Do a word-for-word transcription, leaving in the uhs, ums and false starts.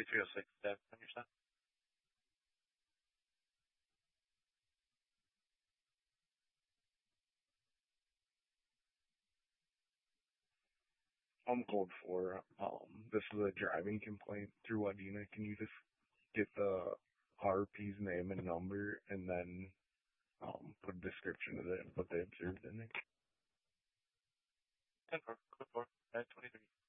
three oh six death on your son. I'm called for. Um, this is a driving complaint through Wadena. Can you just get the R P's name and number, and then um, put a description of it and what they observed in it? ten four, code four, at twenty-three.